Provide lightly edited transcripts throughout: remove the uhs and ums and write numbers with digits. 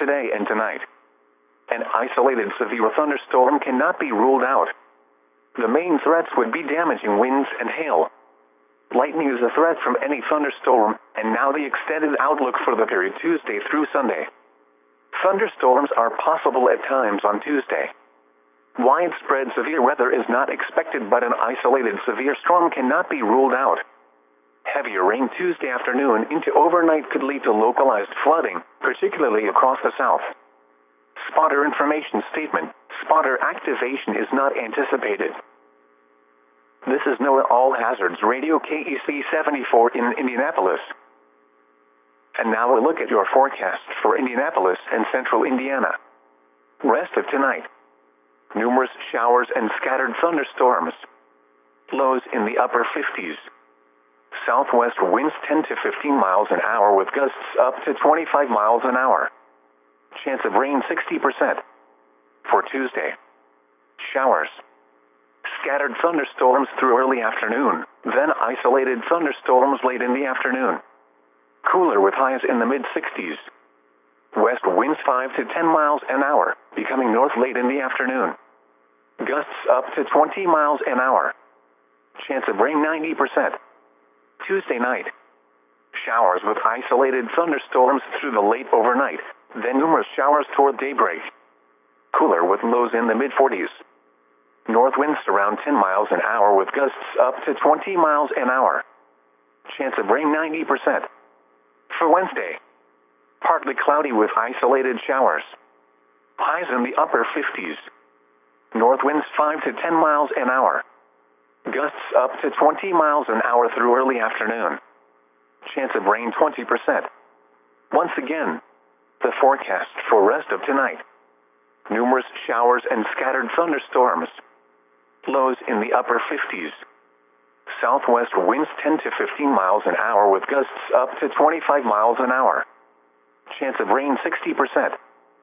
today and tonight. An isolated severe thunderstorm cannot be ruled out. The main threats would be damaging winds and hail. Lightning is a threat from any thunderstorm, and now the extended outlook for the period Tuesday through Sunday. Thunderstorms are possible at times on Tuesday. Widespread severe weather is not expected, but an isolated severe storm cannot be ruled out. Heavier rain Tuesday afternoon into overnight could lead to localized flooding, particularly across the south. Spotter information statement: spotter activation is not anticipated. This is NOAA All Hazards Radio KEC 74 in Indianapolis. And now a look at your forecast for Indianapolis and central Indiana. Rest of tonight. Numerous showers and scattered thunderstorms. Lows in the upper 50s. Southwest winds 10 to 15 miles an hour with gusts up to 25 miles an hour. Chance of rain 60%. For Tuesday. Showers. Scattered thunderstorms through early afternoon, then isolated thunderstorms late in the afternoon. Cooler with highs in the mid-60s. West winds 5 to 10 miles an hour, becoming north late in the afternoon. Gusts up to 20 miles an hour. Chance of rain 90%. Tuesday night. Showers with isolated thunderstorms through the late overnight, then numerous showers toward daybreak. Cooler with lows in the mid-40s. North winds around 10 miles an hour with gusts up to 20 miles an hour. Chance of rain 90%. For Wednesday. Partly cloudy with isolated showers. Highs in the upper 50s. North winds 5 to 10 miles an hour. Gusts up to 20 miles an hour through early afternoon. Chance of rain 20%. Once again, the forecast for rest of tonight. Numerous showers and scattered thunderstorms. Lows in the upper 50s. Southwest winds 10 to 15 miles an hour with gusts up to 25 miles an hour. Chance of rain 60%.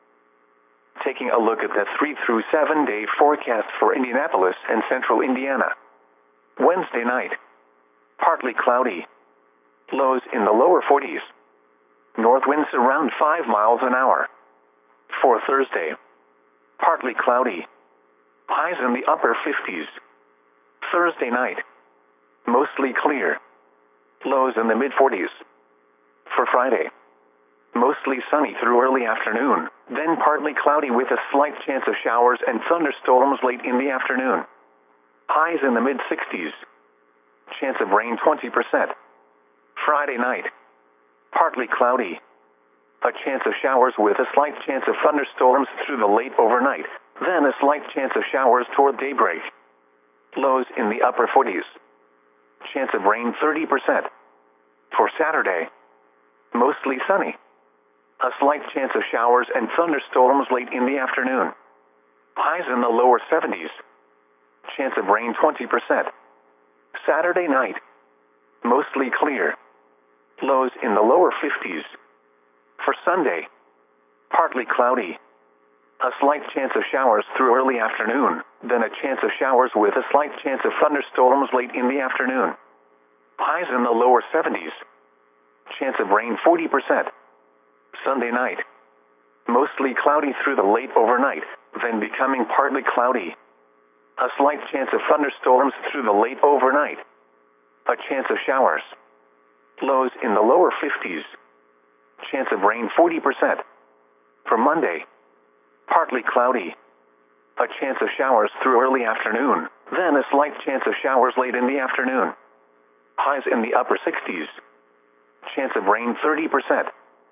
Taking a look at the 3 through 7 day forecast for Indianapolis and central Indiana. Wednesday night. Partly cloudy. Lows in the lower 40s. North winds around 5 miles an hour. For Thursday. Partly cloudy. Highs in the upper 50s. Thursday night. Mostly clear. Lows in the mid-40s. For Friday. Mostly sunny through early afternoon, then partly cloudy with a slight chance of showers and thunderstorms late in the afternoon. Highs in the mid-60s. Chance of rain 20%. Friday night. Partly cloudy. A chance of showers with a slight chance of thunderstorms through the late overnight, then a slight chance of showers toward daybreak. Lows in the upper 40s. Chance of rain 30%. For Saturday. Mostly sunny. A slight chance of showers and thunderstorms late in the afternoon. Highs in the lower 70s. Chance of rain 20%. Saturday night. Mostly clear. Lows in the lower 50s. For Sunday. Partly cloudy. A slight chance of showers through early afternoon, then a chance of showers with a slight chance of thunderstorms late in the afternoon. Highs in the lower 70s. Chance of rain 40%. Sunday night. Mostly cloudy through the late overnight, then becoming partly cloudy. A slight chance of thunderstorms through the late overnight. A chance of showers. Lows in the lower 50s. Chance of rain 40%. For Monday. Partly cloudy. A chance of showers through early afternoon, then a slight chance of showers late in the afternoon. Highs in the upper 60s. Chance of rain 30%.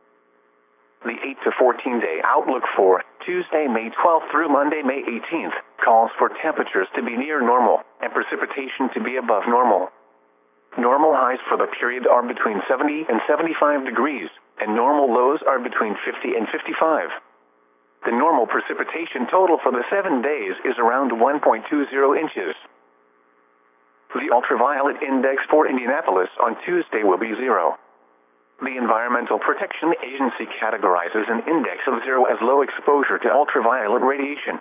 The 8 to 14 day outlook for Tuesday, May 12th through Monday, May 18th, calls for temperatures to be near normal and precipitation to be above normal. Normal highs for the period are between 70 and 75 degrees, and normal lows are between 50 and 55. The normal precipitation total for the 7 days is around 1.20 inches. The ultraviolet index for Indianapolis on Tuesday will be 0. The Environmental Protection Agency categorizes an index of 0 as low exposure to ultraviolet radiation.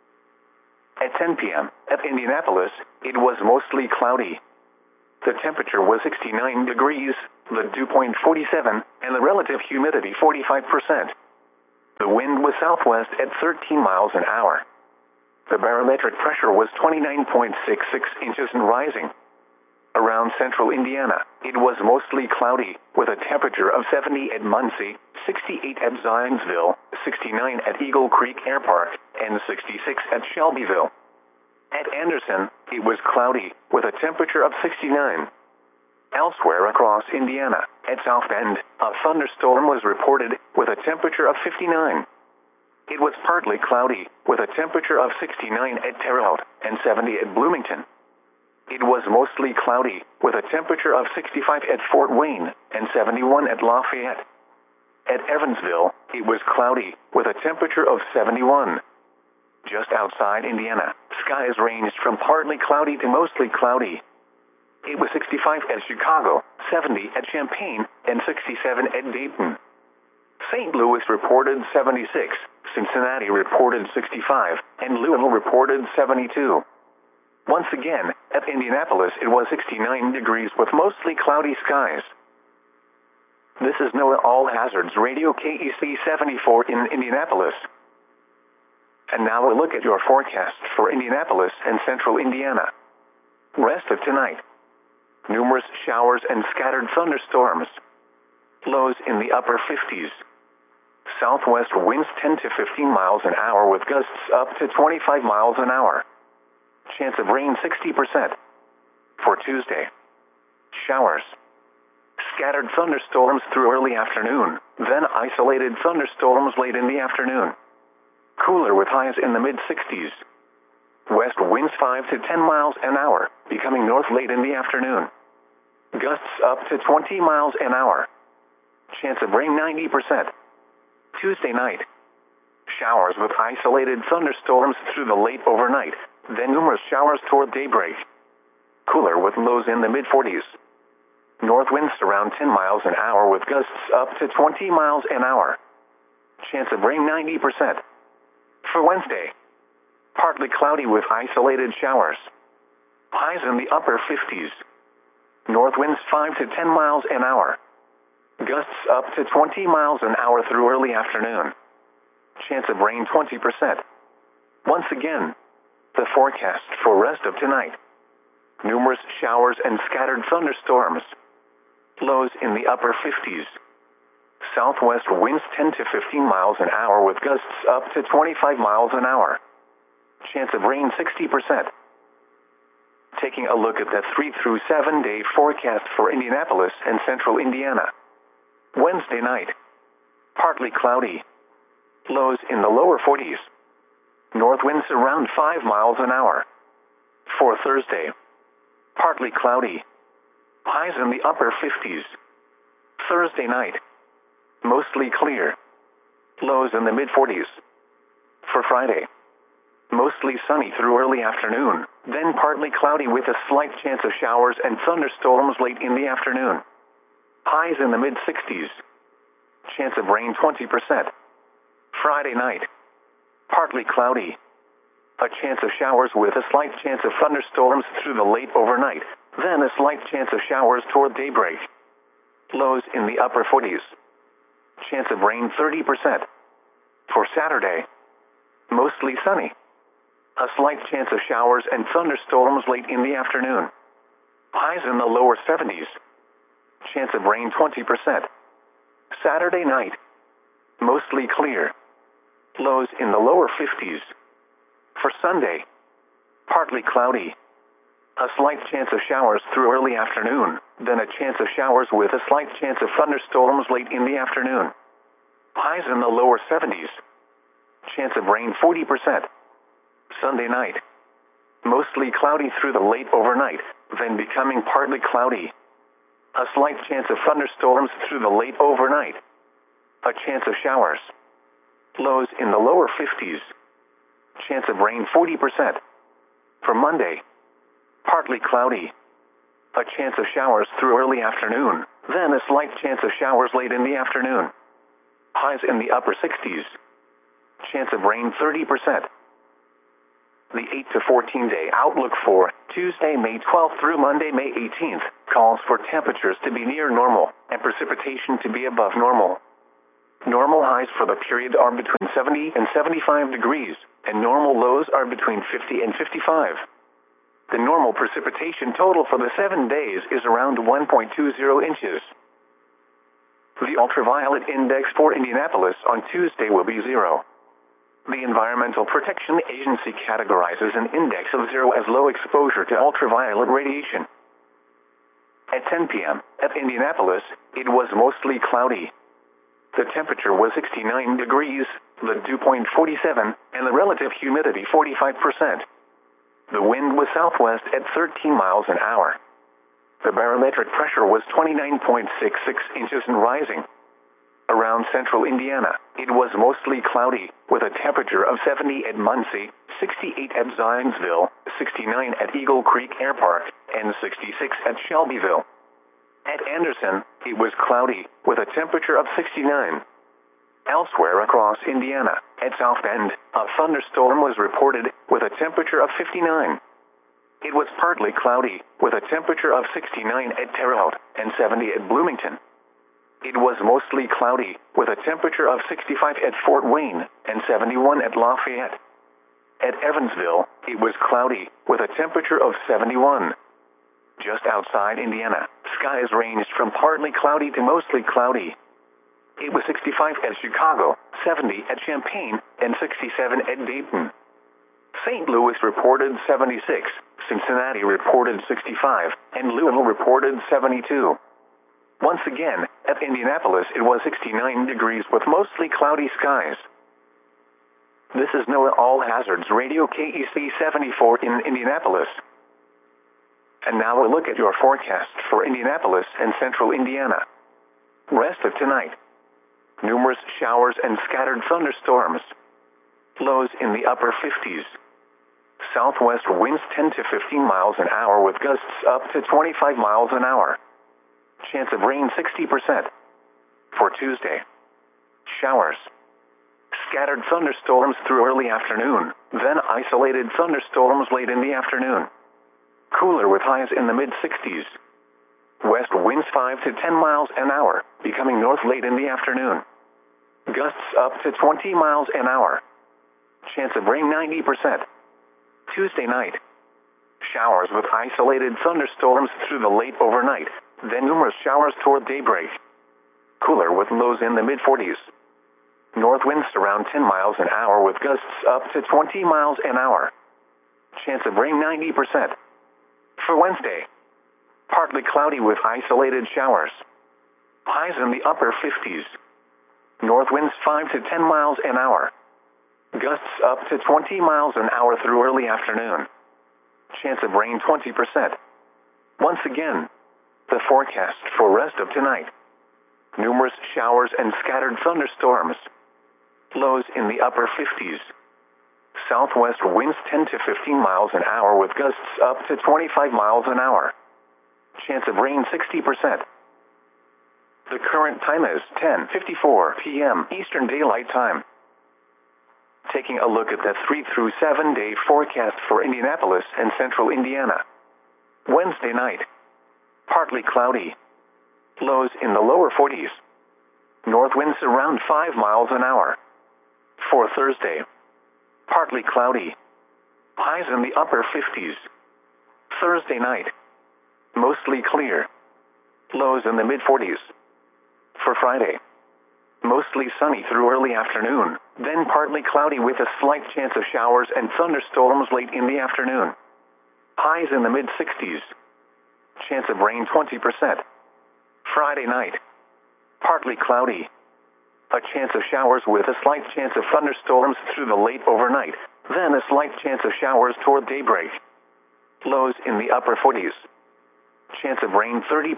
At 10 p.m. at Indianapolis, it was mostly cloudy. The temperature was 69 degrees, the dew point 47, and the relative humidity 45%. The wind southwest at 13 miles an hour. The barometric pressure was 29.66 inches and rising. Around central Indiana, it was mostly cloudy, with a temperature of 70 at Muncie, 68 at Zionsville, 69 at Eagle Creek Air Park, and 66 at Shelbyville. At Anderson, it was cloudy, with a temperature of 69. Elsewhere across Indiana, at South Bend, a thunderstorm was reported, with a temperature of 59. It was partly cloudy, with a temperature of 69 at Terre Haute, and 70 at Bloomington. It was mostly cloudy, with a temperature of 65 at Fort Wayne, and 71 at Lafayette. At Evansville, it was cloudy, with a temperature of 71. Just outside Indiana, skies ranged from partly cloudy to mostly cloudy. It was 65 at Chicago, 70 at Champaign, and 67 at Dayton. St. Louis reported 76, Cincinnati reported 65, and Louisville reported 72. Once again, at Indianapolis it was 69 degrees with mostly cloudy skies. This is NOAA All Hazards Radio KEC 74 in Indianapolis. And now a look at your forecast for Indianapolis and central Indiana. Rest of tonight. Numerous showers and scattered thunderstorms. Lows in the upper 50s. Southwest winds 10 to 15 miles an hour with gusts up to 25 miles an hour. Chance of rain 60%. For Tuesday. Showers. Scattered thunderstorms through early afternoon, then isolated thunderstorms late in the afternoon. Cooler with highs in the mid-60s. West winds 5 to 10 miles an hour, becoming north late in the afternoon. Gusts up to 20 miles an hour. Chance of rain 90%. Tuesday night. Showers with isolated thunderstorms through the late overnight, then numerous showers toward daybreak. Cooler with lows in the mid-40s. North winds around 10 miles an hour with gusts up to 20 miles an hour. Chance of rain 90%. For Wednesday. Partly cloudy with isolated showers. Highs in the upper 50s. North winds 5 to 10 miles an hour. Gusts up to 20 miles an hour through early afternoon. Chance of rain 20%. Once again, the forecast for rest of tonight. Numerous showers and scattered thunderstorms. Lows in the upper 50s. Southwest winds 10 to 15 miles an hour with gusts up to 25 miles an hour. Chance of rain 60%. Taking a look at the 3 through 7 day forecast for Indianapolis and central Indiana. Wednesday night. Partly cloudy. Lows in the lower 40s. North winds around 5 miles an hour. For Thursday. Partly cloudy. Highs in the upper 50s. Thursday night. Mostly clear. Lows in the mid-40s. For Friday. Mostly sunny through early afternoon, then partly cloudy with a slight chance of showers and thunderstorms late in the afternoon. Highs in the mid-60s. Chance of rain 20%. Friday night. Partly cloudy. A chance of showers with a slight chance of thunderstorms through the late overnight, then a slight chance of showers toward daybreak. Lows in the upper 40s. Chance of rain 30%. For Saturday. Mostly sunny. A slight chance of showers and thunderstorms late in the afternoon. Highs in the lower 70s. Chance of rain 20%. Saturday night. Mostly clear. Lows in the lower 50s. For Sunday. Partly cloudy. A slight chance of showers through early afternoon, then a chance of showers with a slight chance of thunderstorms late in the afternoon. Highs in the lower 70s. Chance of rain 40%. Sunday night. Mostly cloudy through the late overnight, then becoming partly cloudy. A slight chance of thunderstorms through the late overnight. A chance of showers. Lows in the lower 50s. Chance of rain 40%. For Monday. Partly cloudy. A chance of showers through early afternoon, then a slight chance of showers late in the afternoon. Highs in the upper 60s. Chance of rain 30%. The 8 to 14 day outlook for Tuesday, May 12th through Monday, May 18th, calls for temperatures to be near normal and precipitation to be above normal. Normal highs for the period are between 70 and 75 degrees, and normal lows are between 50 and 55. The normal precipitation total for the 7 days is around 1.20 inches. The ultraviolet index for Indianapolis on Tuesday will be 0. The Environmental Protection Agency categorizes an index of 0 as low exposure to ultraviolet radiation. At 10 p.m., at Indianapolis, it was mostly cloudy. The temperature was 69 degrees, the dew point 47, and the relative humidity 45%. The wind was southwest at 13 miles an hour. The barometric pressure was 29.66 inches and rising. Around central Indiana, it was mostly cloudy, with a temperature of 70 at Muncie, 68 at Zionsville, 69 at Eagle Creek Air Park, and 66 at Shelbyville. At Anderson, it was cloudy, with a temperature of 69. Elsewhere across Indiana, at South Bend, a thunderstorm was reported, with a temperature of 59. It was partly cloudy, with a temperature of 69 at Terre Haute, and 70 at Bloomington. It was mostly cloudy, with a temperature of 65 at Fort Wayne, and 71 at Lafayette. At Evansville, it was cloudy, with a temperature of 71. Just outside Indiana, skies ranged from partly cloudy to mostly cloudy. It was 65 at Chicago, 70 at Champaign, and 67 at Dayton. St. Louis reported 76, Cincinnati reported 65, and Louisville reported 72. Once again, at Indianapolis it was 69 degrees with mostly cloudy skies. This is NOAA All Hazards Radio KEC 74 in Indianapolis. And now a look at your forecast for Indianapolis and central Indiana. Rest of tonight. Numerous showers and scattered thunderstorms. Lows in the upper 50s. Southwest winds 10 to 15 miles an hour with gusts up to 25 miles an hour. Chance of rain 60%. For Tuesday. Showers. Scattered thunderstorms through early afternoon, then isolated thunderstorms late in the afternoon. Cooler with highs in the mid-60s. West winds 5 to 10 miles an hour, becoming north late in the afternoon. Gusts up to 20 miles an hour. Chance of rain 90%. Tuesday night. Showers with isolated thunderstorms through the late overnight, then numerous showers toward daybreak. Cooler with lows in the mid-40s. North winds around 10 miles an hour with gusts up to 20 miles an hour. Chance of rain 90%. For Wednesday. Partly cloudy with isolated showers. Highs in the upper 50s. North winds 5 to 10 miles an hour. Gusts up to 20 miles an hour through early afternoon. Chance of rain 20%. Once again, the forecast for rest of tonight. Numerous showers and scattered thunderstorms. Lows in the upper 50s. Southwest winds 10 to 15 miles an hour with gusts up to 25 miles an hour. Chance of rain 60%. The current time is 10:54 p.m. Eastern Daylight Time. Taking a look at the 3 through 7 day forecast for Indianapolis and central Indiana. Wednesday night. Partly cloudy. Lows in the lower 40s. North winds around 5 miles an hour. For Thursday. Partly cloudy. Highs in the upper 50s. Thursday night. Mostly clear. Lows in the mid-40s. For Friday. Mostly sunny through early afternoon, then partly cloudy with a slight chance of showers and thunderstorms late in the afternoon. Highs in the mid-60s. Chance of rain 20%. Friday night. Partly cloudy. A chance of showers with a slight chance of thunderstorms through the late overnight, then a slight chance of showers toward daybreak. Lows in the upper 40s. Chance of rain 30%.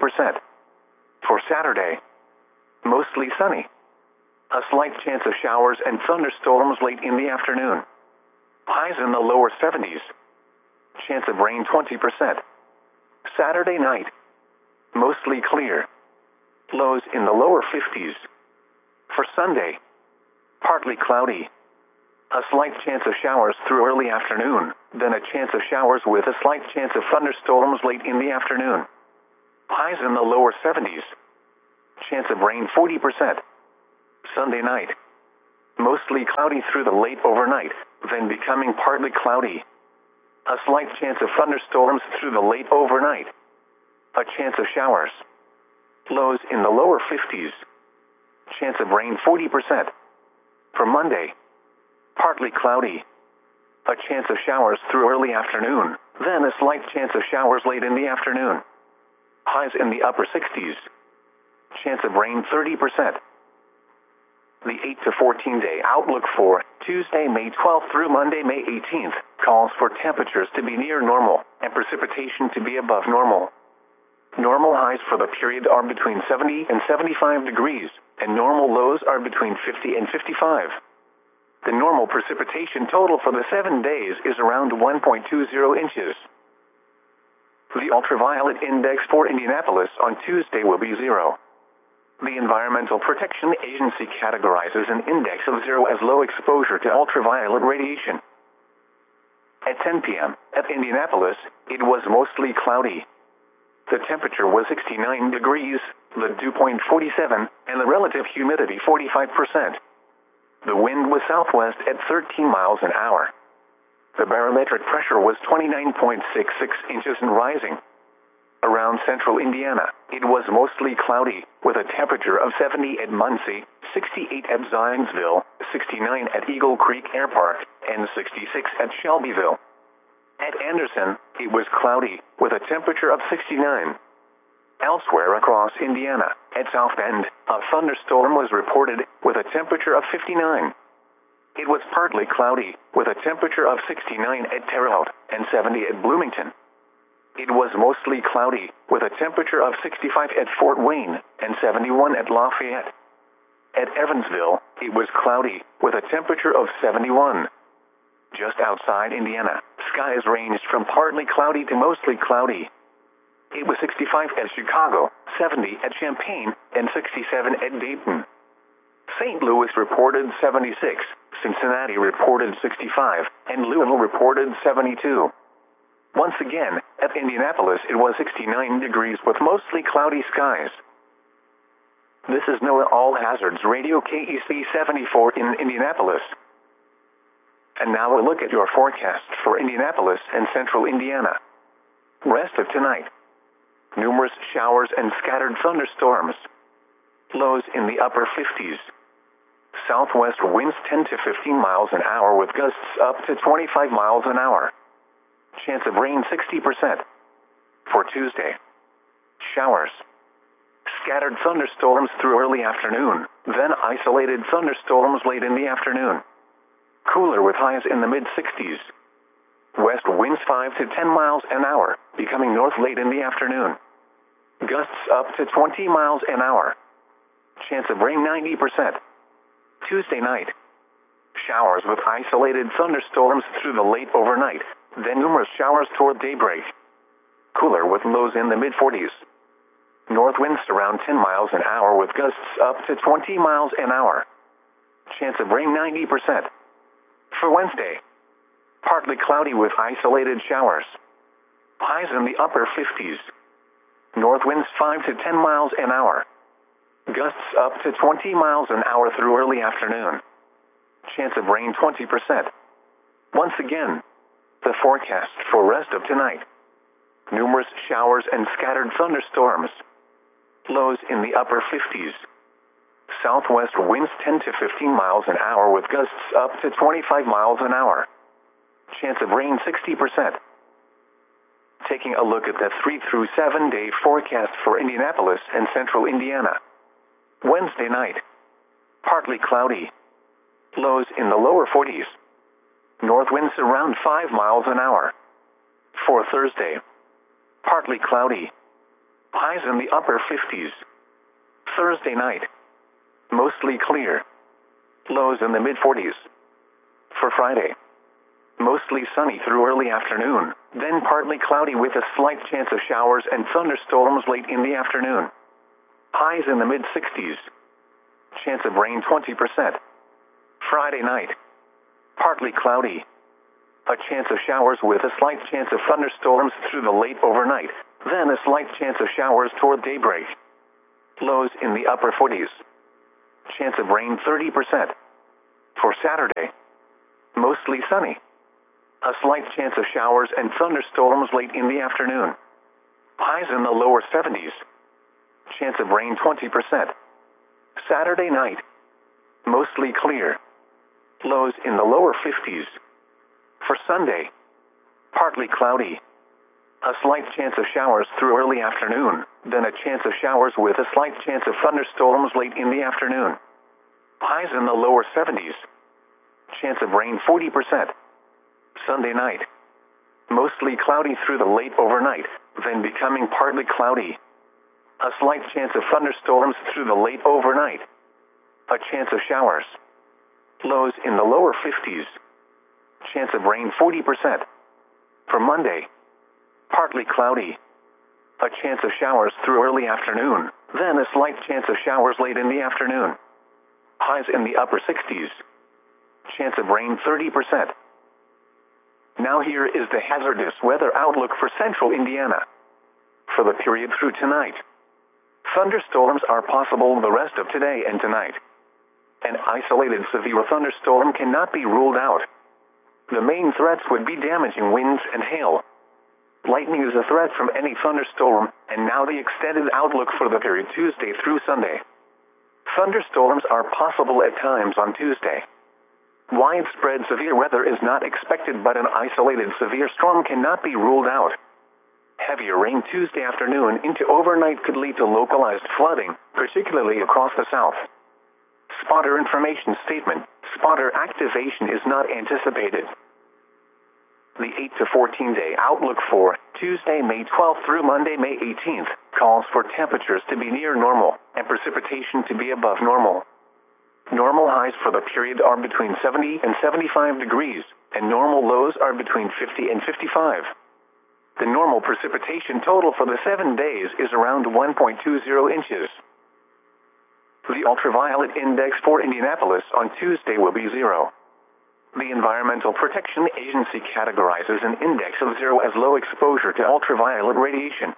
For Saturday. Mostly sunny. A slight chance of showers and thunderstorms late in the afternoon. Highs in the lower 70s. Chance of rain 20%. Saturday night. Mostly clear. Lows in the lower 50s. For Sunday. Partly cloudy. A slight chance of showers through early afternoon, then a chance of showers with a slight chance of thunderstorms late in the afternoon. Highs in the lower 70s. Chance of rain 40%. Sunday night. Mostly cloudy through the late overnight, then becoming partly cloudy. A slight chance of thunderstorms through the late overnight. A chance of showers. Lows in the lower 50s. Chance of rain 40%. For Monday, partly cloudy. A chance of showers through early afternoon, then a slight chance of showers late in the afternoon. Highs in the upper 60s. Chance of rain 30%. The 8 to 14 day outlook for Tuesday, May 12th through Monday, May 18th, calls for temperatures to be near normal and precipitation to be above normal. Normal highs for the period are between 70 and 75 degrees, and normal lows are between 50 and 55. The normal precipitation total for the 7 days is around 1.20 inches. The ultraviolet index for Indianapolis on Tuesday will be 0. The Environmental Protection Agency categorizes an index of 0 as low exposure to ultraviolet radiation. At 10 p.m., at Indianapolis, it was mostly cloudy. The temperature was 69 degrees, the dew point 47, and the relative humidity 45%. The wind was southwest at 13 miles an hour. The barometric pressure was 29.66 inches and rising. Around central Indiana, it was mostly cloudy, with a temperature of 70 at Muncie, 68 at Zionsville, 69 at Eagle Creek Air Park, and 66 at Shelbyville. At Anderson, it was cloudy, with a temperature of 69. Elsewhere across Indiana, at South Bend, a thunderstorm was reported, with a temperature of 59. It was partly cloudy, with a temperature of 69 at Terre Haute, and 70 at Bloomington. It was mostly cloudy, with a temperature of 65 at Fort Wayne, and 71 at Lafayette. At Evansville, it was cloudy, with a temperature of 71. Just outside Indiana, skies ranged from partly cloudy to mostly cloudy. It was 65 at Chicago, 70 at Champaign, and 67 at Dayton. St. Louis reported 76, Cincinnati reported 65, and Louisville reported 72. Once again, at Indianapolis it was 69 degrees with mostly cloudy skies. This is NOAA All Hazards Radio KEC 74 in Indianapolis. And now a look at your forecast for Indianapolis and central Indiana. Rest of tonight. Numerous showers and scattered thunderstorms. Lows in the upper 50s. Southwest winds 10 to 15 miles an hour with gusts up to 25 miles an hour. Chance of rain 60%. For Tuesday, showers. Scattered thunderstorms through early afternoon, then isolated thunderstorms late in the afternoon. Cooler with highs in the mid-60s. West winds 5 to 10 miles an hour, becoming north late in the afternoon. Gusts up to 20 miles an hour. Chance of rain 90%. Tuesday night. Showers with isolated thunderstorms through the late overnight, then numerous showers toward daybreak. Cooler with lows in the mid-40s. North winds around 10 miles an hour with gusts up to 20 miles an hour. Chance of rain 90%. For Wednesday, partly cloudy with isolated showers. Highs in the upper 50s. North winds 5 to 10 miles an hour. Gusts up to 20 miles an hour through early afternoon. Chance of rain 20%. Once again, the forecast for rest of tonight. Numerous showers and scattered thunderstorms. Lows in the upper 50s. Southwest winds 10 to 15 miles an hour with gusts up to 25 miles an hour. Chance of rain 60%. Taking a look at the 3 through 7 day forecast for Indianapolis and central Indiana. Wednesday night, partly cloudy. Lows in the lower 40s. North winds around 5 miles an hour. For Thursday, partly cloudy. Highs in the upper 50s. Thursday night, mostly clear. Lows in the mid-40s. For Friday, mostly sunny through early afternoon, then partly cloudy with a slight chance of showers and thunderstorms late in the afternoon. Highs in the mid-60s. Chance of rain 20%. Friday night, partly cloudy. A chance of showers with a slight chance of thunderstorms through the late overnight, then a slight chance of showers toward daybreak. Lows in the upper 40s. Chance of rain 30%. For Saturday, mostly sunny. A slight chance of showers and thunderstorms late in the afternoon. Highs in the lower 70s. Chance of rain 20%. Saturday night, mostly clear. Lows in the lower 50s. For Sunday, partly cloudy. A slight chance of showers through early afternoon, then a chance of showers with a slight chance of thunderstorms late in the afternoon. Highs in the lower 70s. Chance of rain 40%. Sunday night, mostly cloudy through the late overnight, then becoming partly cloudy. A slight chance of thunderstorms through the late overnight. A chance of showers. Lows in the lower 50s. Chance of rain 40%. For Monday, partly cloudy. A chance of showers through early afternoon, then a slight chance of showers late in the afternoon. Highs in the upper 60s. Chance of rain 30%. Now here is the hazardous weather outlook for central Indiana. For the period through tonight, thunderstorms are possible the rest of today and tonight. An isolated severe thunderstorm cannot be ruled out. The main threats would be damaging winds and hail. Lightning is a threat from any thunderstorm, and now the extended outlook for the period Tuesday through Sunday. Thunderstorms are possible at times on Tuesday. Widespread severe weather is not expected, but an isolated severe storm cannot be ruled out. Heavier rain Tuesday afternoon into overnight could lead to localized flooding, particularly across the south. Spotter information statement: spotter activation is not anticipated. The 8 to 14 day outlook for Tuesday, May 12th through Monday, May 18th, calls for temperatures to be near normal and precipitation to be above normal. Normal highs for the period are between 70 and 75 degrees, and normal lows are between 50 and 55. The normal precipitation total for the 7 days is around 1.20 inches. The ultraviolet index for Indianapolis on Tuesday will be 0. The Environmental Protection Agency categorizes an index of 0 as low exposure to ultraviolet radiation.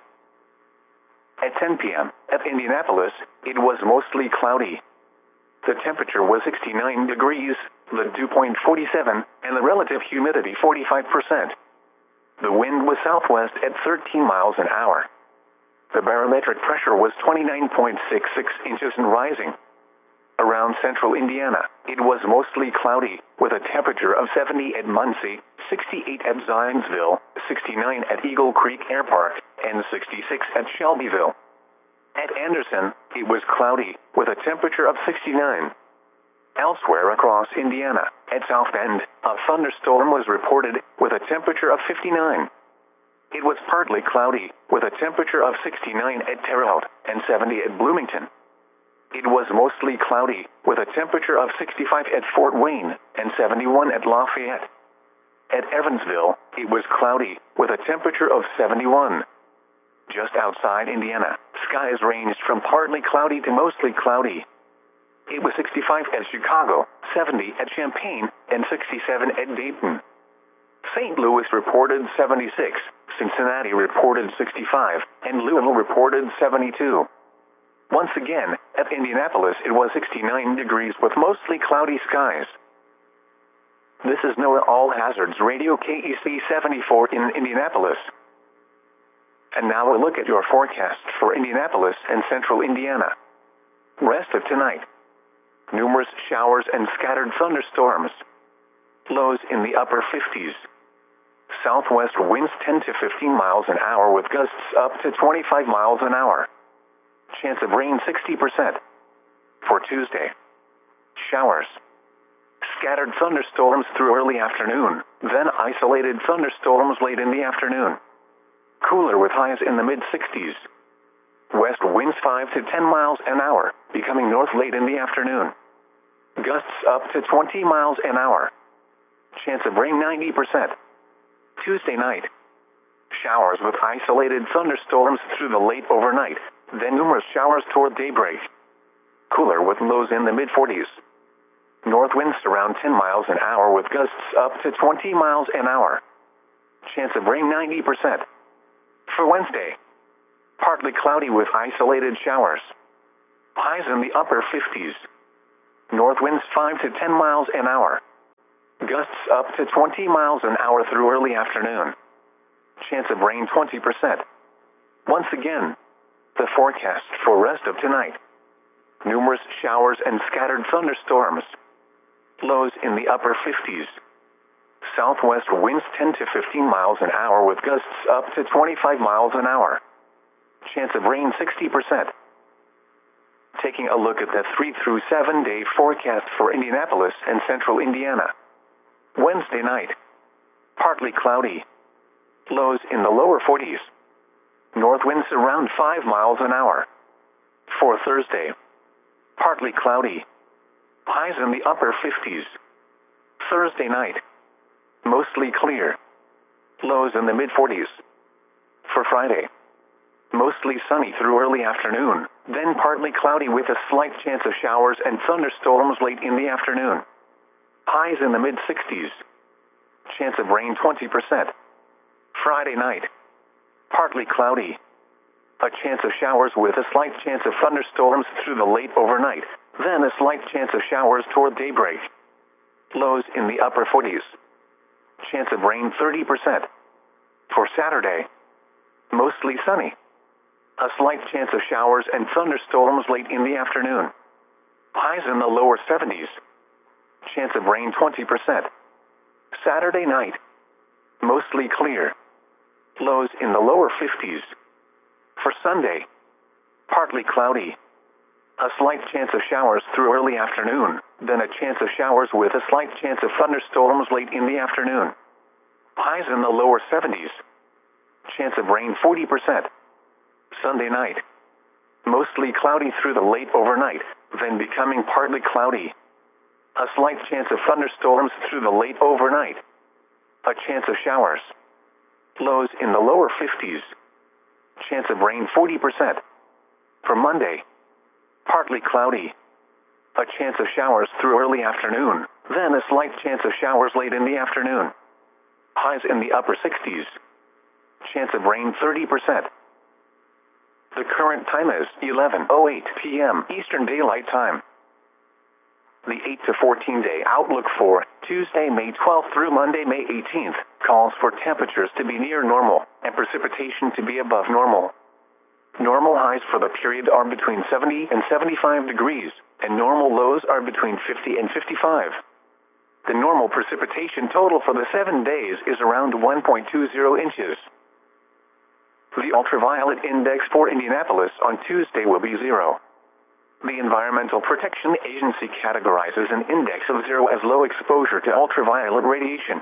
At 10 p.m. at Indianapolis, it was mostly cloudy. The temperature was 69 degrees, the dew point 47, and the relative humidity 45%. The wind was southwest at 13 miles an hour. The barometric pressure was 29.66 inches and rising. Around central Indiana, it was mostly cloudy, with a temperature of 70 at Muncie, 68 at Zionsville, 69 at Eagle Creek Air Park, and 66 at Shelbyville. At Anderson, it was cloudy, with a temperature of 69. Elsewhere across Indiana, at South Bend, a thunderstorm was reported, with a temperature of 59. It was partly cloudy, with a temperature of 69 at Terre Haute, and 70 at Bloomington. It was mostly cloudy, with a temperature of 65 at Fort Wayne, and 71 at Lafayette. At Evansville, it was cloudy, with a temperature of 71. Just outside Indiana, skies ranged from partly cloudy to mostly cloudy. It was 65 at Chicago, 70 at Champaign, and 67 at Dayton. St. Louis reported 76, Cincinnati reported 65, and Louisville reported 72. Once again, at Indianapolis it was 69 degrees with mostly cloudy skies. This is NOAA All Hazards Radio KEC 74 in Indianapolis. And now a look at your forecast for Indianapolis and central Indiana. Rest of tonight. Numerous showers and scattered thunderstorms. Lows in the upper 50s. Southwest winds 10 to 15 miles an hour with gusts up to 25 miles an hour. Chance of rain 60%. For Tuesday, showers. Scattered thunderstorms through early afternoon, then isolated thunderstorms late in the afternoon. Cooler with highs in the mid-60s. West winds 5 to 10 miles an hour, becoming north late in the afternoon. Gusts up to 20 miles an hour. Chance of rain 90%. Tuesday night. Showers with isolated thunderstorms through the late overnight, then numerous showers toward daybreak. Cooler with lows in the mid-40s. North winds around 10 miles an hour with gusts up to 20 miles an hour. Chance of rain 90%. For Wednesday, partly cloudy with isolated showers. Highs in the upper 50s. North winds 5 to 10 miles an hour. Gusts up to 20 miles an hour through early afternoon. Chance of rain 20%. Once again, the forecast for rest of tonight. Numerous showers and scattered thunderstorms. Lows in the upper 50s. Southwest winds 10 to 15 miles an hour with gusts up to 25 miles an hour. Chance of rain 60%. Taking a look at the 3 through 7 day forecast for Indianapolis and central Indiana. Wednesday night. Partly cloudy. Lows in the lower 40s. North winds around 5 miles an hour. For Thursday. Partly cloudy. Highs in the upper 50s. Thursday night. Mostly clear. Lows in the mid-40s. For Friday. Mostly sunny through early afternoon, then partly cloudy with a slight chance of showers and thunderstorms late in the afternoon. Highs in the mid-60s. Chance of rain 20%. Friday night. Partly cloudy. A chance of showers with a slight chance of thunderstorms through the late overnight, then a slight chance of showers toward daybreak. Lows in the upper 40s. Chance of rain 30%. For Saturday. Mostly sunny. A slight chance of showers and thunderstorms late in the afternoon. Highs in the lower 70s. Chance of rain 20%. Saturday night. Mostly clear. Lows in the lower 50s. For Sunday. Partly cloudy. A slight chance of showers through early afternoon, then a chance of showers with a slight chance of thunderstorms late in the afternoon. Highs in the lower 70s. Chance of rain 40%. Sunday night. Mostly cloudy through the late overnight, then becoming partly cloudy. A slight chance of thunderstorms through the late overnight. A chance of showers. Lows in the lower 50s. Chance of rain 40%. For Monday. Partly cloudy. A chance of showers through early afternoon, then a slight chance of showers late in the afternoon. Highs in the upper 60s. Chance of rain 30%. The current time is 11:08 p.m. Eastern Daylight Time. The 8 to 14 day outlook for Tuesday, May 12th through Monday, May 18th, calls for temperatures to be near normal and precipitation to be above normal. Normal highs for the period are between 70 and 75 degrees, and normal lows are between 50 and 55. The normal precipitation total for the 7 days is around 1.20 inches. The ultraviolet index for Indianapolis on Tuesday will be 0. The Environmental Protection Agency categorizes an index of 0 as low exposure to ultraviolet radiation.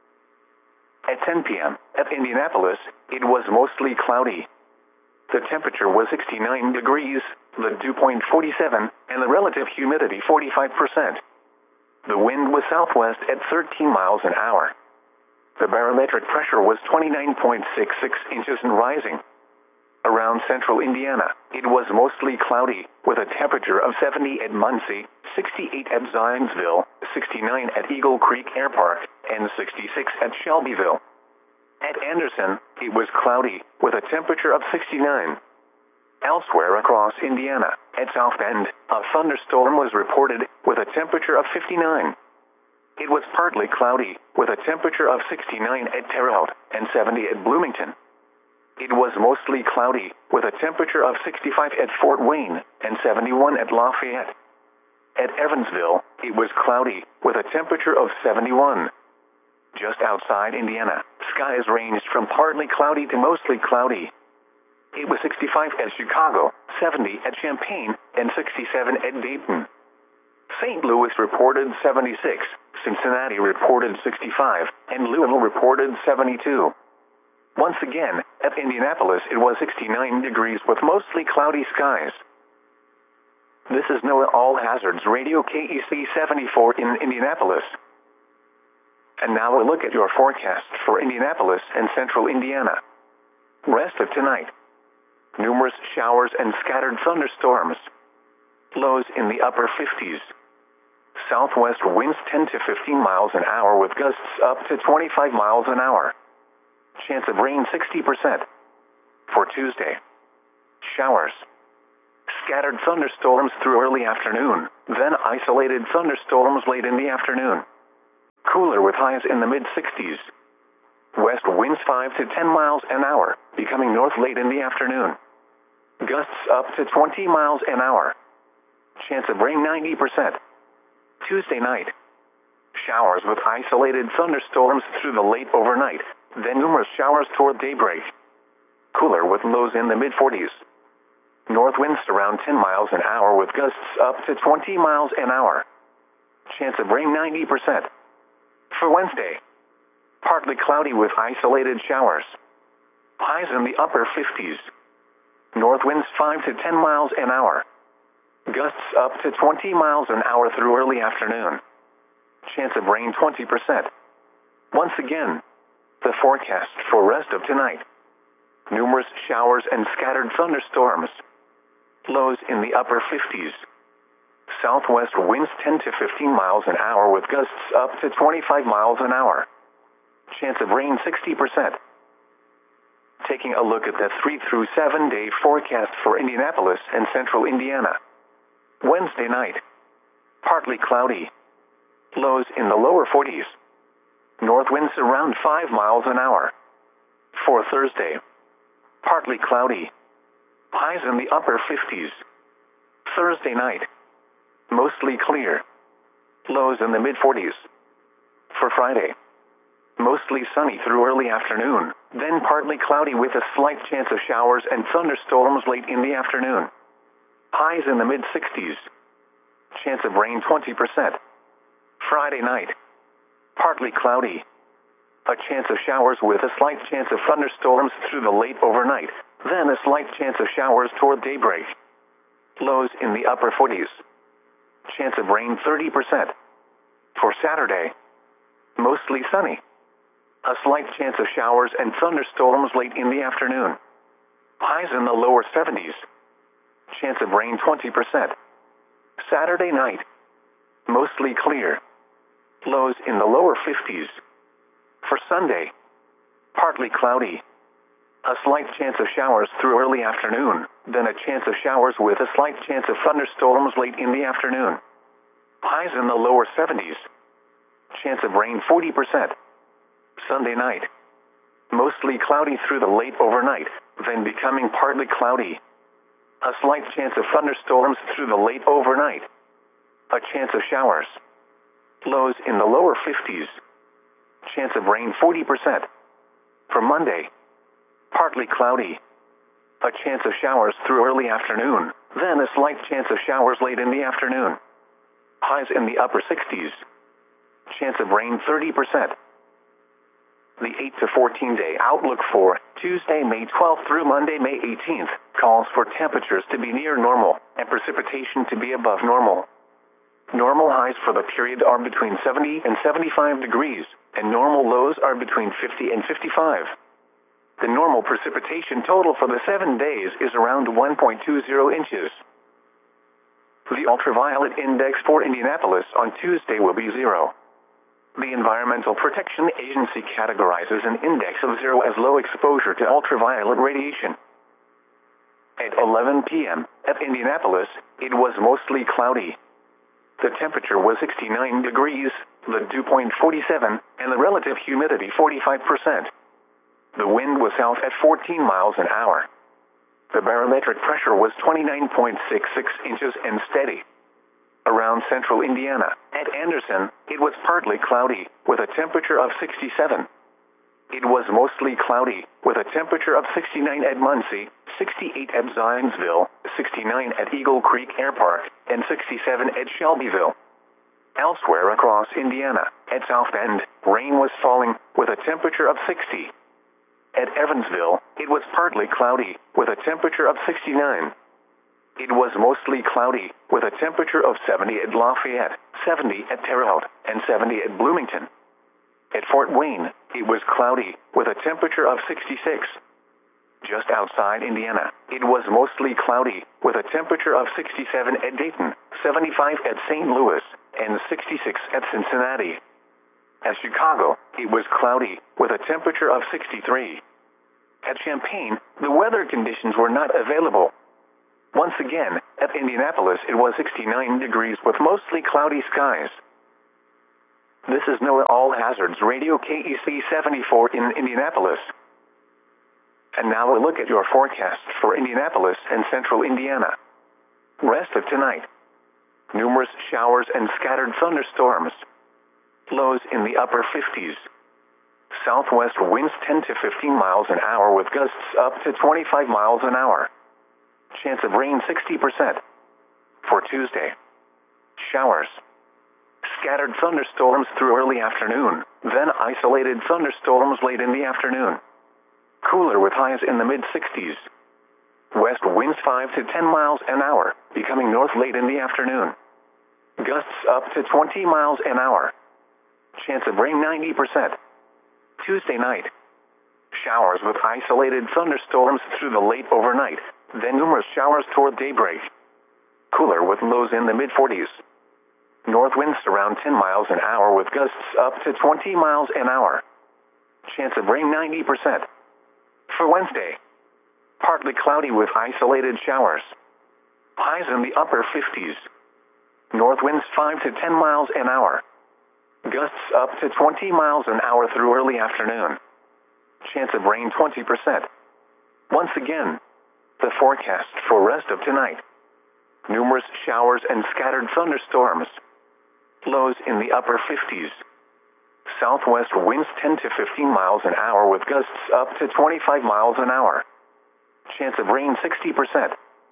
At 10 p.m. at Indianapolis, it was mostly cloudy. The temperature was 69 degrees, the dew point 47, and the relative humidity 45%. The wind was southwest at 13 miles an hour. The barometric pressure was 29.66 inches and rising. Around central Indiana, it was mostly cloudy, with a temperature of 70 at Muncie, 68 at Zionsville, 69 at Eagle Creek Air Park, and 66 at Shelbyville. At Anderson, it was cloudy, with a temperature of 69. Elsewhere across Indiana, at South Bend, a thunderstorm was reported, with a temperature of 59. It was partly cloudy, with a temperature of 69 at Terre Haute and 70 at Bloomington. It was mostly cloudy, with a temperature of 65 at Fort Wayne and 71 at Lafayette. At Evansville, it was cloudy, with a temperature of 71. Just outside Indiana, skies ranged from partly cloudy to mostly cloudy. It was 65 at Chicago, 70 at Champaign, and 67 at Dayton. St. Louis reported 76, Cincinnati reported 65, and Louisville reported 72. Once again, at Indianapolis it was 69 degrees with mostly cloudy skies. This is NOAA All Hazards Radio KEC 74 in Indianapolis. And now a look at your forecast for Indianapolis and central Indiana. Rest of tonight. Numerous showers and scattered thunderstorms. Lows in the upper 50s. Southwest winds 10 to 15 miles an hour with gusts up to 25 miles an hour. Chance of rain 60%. For Tuesday. Showers. scattered thunderstorms through early afternoon, then isolated thunderstorms late in the afternoon. Cooler with highs in the mid-60s. West winds 5 to 10 miles an hour, becoming north late in the afternoon. Gusts up to 20 miles an hour. Chance of rain 90%. Tuesday night. Showers with isolated thunderstorms through the late overnight, then numerous showers toward daybreak. Cooler with lows in the mid-40s. North winds around 10 miles an hour with gusts up to 20 miles an hour. Chance of rain 90%. For Wednesday. Partly cloudy with isolated showers. Highs in the upper 50s. North winds 5 to 10 miles an hour. Gusts up to 20 miles an hour through early afternoon. Chance of rain 20%. Once again, the forecast for rest of tonight. Numerous showers and scattered thunderstorms. Lows in the upper 50s. Southwest winds 10 to 15 miles an hour with gusts up to 25 miles an hour. Chance of rain 60%. Taking a look at the 3 through 7 day forecast for Indianapolis and central Indiana. Wednesday night. Partly cloudy. Lows in the lower 40s. North winds around 5 miles an hour. For Thursday. Partly cloudy. Highs in the upper 50s. Thursday night. Mostly clear. Lows in the mid-40s. For Friday. Mostly sunny through early afternoon, then partly cloudy with a slight chance of showers and thunderstorms late in the afternoon. Highs in the mid-60s. Chance of rain 20%. Friday night. Partly cloudy. A chance of showers with a slight chance of thunderstorms through the late overnight, then a slight chance of showers toward daybreak. Lows in the upper 40s. Chance of rain 30%. For Saturday. Mostly sunny. A slight chance of showers and thunderstorms late in the afternoon. Highs in the lower 70s. Chance of rain 20%. Saturday night. Mostly clear. Lows in the lower 50s. For Sunday. Partly cloudy. A slight chance of showers through early afternoon, then a chance of showers with a slight chance of thunderstorms late in the afternoon. Highs in the lower 70s. Chance of rain 40%. Sunday night. Mostly cloudy through the late overnight, then becoming partly cloudy. A slight chance of thunderstorms through the late overnight. A chance of showers. Lows in the lower 50s. Chance of rain 40%. For Monday. Partly cloudy. A chance of showers through early afternoon, then a slight chance of showers late in the afternoon. Highs in the upper 60s. Chance of rain 30%. The 8 to 14 day outlook for Tuesday, May 12th through Monday, May 18th, calls for temperatures to be near normal and precipitation to be above normal. Normal highs for the period are between 70 and 75 degrees, and normal lows are between 50 and 55. The normal precipitation total for the 7 days is around 1.20 inches. The ultraviolet index for Indianapolis on Tuesday will be 0. The Environmental Protection Agency categorizes an index of 0 as low exposure to ultraviolet radiation. At 11 p.m. at Indianapolis, it was mostly cloudy. The temperature was 69 degrees, the dew point 47, and the relative humidity 45%. The wind was south at 14 miles an hour. The barometric pressure was 29.66 inches and steady. Around central Indiana, at Anderson, it was partly cloudy, with a temperature of 67. It was mostly cloudy, with a temperature of 69 at Muncie, 68 at Zionsville, 69 at Eagle Creek Air Park, and 67 at Shelbyville. Elsewhere across Indiana, at South Bend, rain was falling, with a temperature of 60. At Evansville, it was partly cloudy, with a temperature of 69. It was mostly cloudy, with a temperature of 70 at Lafayette, 70 at Terre Haute, and 70 at Bloomington. At Fort Wayne, it was cloudy, with a temperature of 66. Just outside Indiana, it was mostly cloudy, with a temperature of 67 at Dayton, 75 at St. Louis, and 66 at Cincinnati. At Chicago, it was cloudy, with a temperature of 63. At Champaign, the weather conditions were not available. Once again, at Indianapolis it was 69 degrees with mostly cloudy skies. This is NOAA All Hazards Radio KEC 74 in Indianapolis. And now a look at your forecast for Indianapolis and central Indiana. Rest of tonight. Numerous showers and scattered thunderstorms. Lows in the upper 50s. Southwest winds 10 to 15 miles an hour with gusts up to 25 miles an hour. Chance of rain 60%. For Tuesday. Showers. Scattered thunderstorms through early afternoon, then isolated thunderstorms late in the afternoon. Cooler with highs in the mid-60s. West winds 5 to 10 miles an hour, becoming north late in the afternoon. Gusts up to 20 miles an hour. Chance of rain 90%. Tuesday night. Showers with isolated thunderstorms through the late overnight, then numerous showers toward daybreak. Cooler with lows in the mid-40s. North winds around 10 miles an hour with gusts up to 20 miles an hour. Chance of rain 90%. For Wednesday. Partly cloudy with isolated showers. Highs in the upper 50s. North winds 5 to 10 miles an hour. Gusts up to 20 miles an hour through early afternoon. Chance of rain 20%. Once again, the forecast for rest of tonight. Numerous showers and scattered thunderstorms. Lows in the upper 50s. Southwest winds 10 to 15 miles an hour with gusts up to 25 miles an hour. Chance of rain 60%.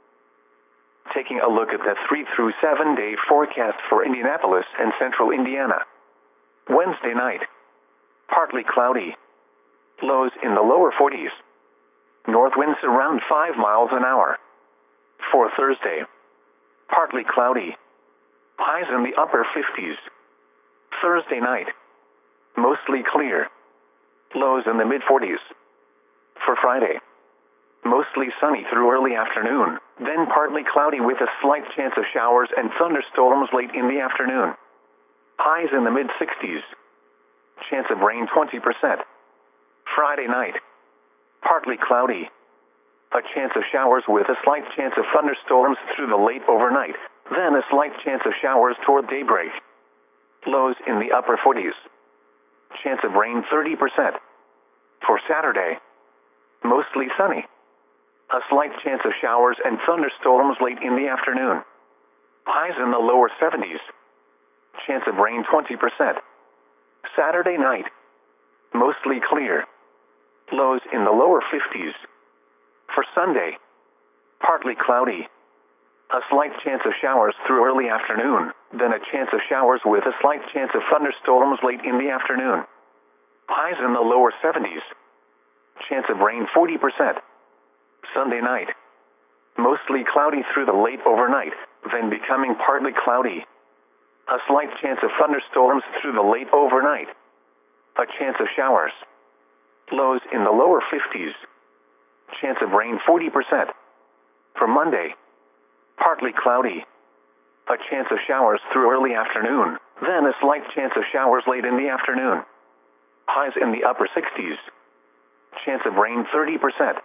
Taking a look at the 3 through 7 day forecast for Indianapolis and central Indiana. Wednesday night. Partly cloudy. Lows in the lower 40s. North winds around 5 miles an hour. For Thursday. Partly cloudy. Highs in the upper 50s. Thursday night. Mostly clear. Lows in the mid-40s. For Friday. Mostly sunny through early afternoon, then partly cloudy with a slight chance of showers and thunderstorms late in the afternoon. Highs in the mid-60s. Chance of rain 20%. Friday night. Partly cloudy. A chance of showers with a slight chance of thunderstorms through the late overnight, then a slight chance of showers toward daybreak. Lows in the upper 40s. Chance of rain 30%. For Saturday. Mostly sunny. A slight chance of showers and thunderstorms late in the afternoon. Highs in the lower 70s. Chance of rain 20%. Saturday night. Mostly clear. Lows in the lower 50s. For Sunday. Partly cloudy. A slight chance of showers through early afternoon, then a chance of showers with a slight chance of thunderstorms late in the afternoon. Highs in the lower 70s. Chance of rain 40%. Sunday night. Mostly cloudy through the late overnight, then becoming partly cloudy. A slight chance of thunderstorms through the late overnight. A chance of showers. Lows in the lower 50s. Chance of rain 40%. For Monday. Partly cloudy. A chance of showers through early afternoon, then a slight chance of showers late in the afternoon. Highs in the upper 60s. Chance of rain 30%.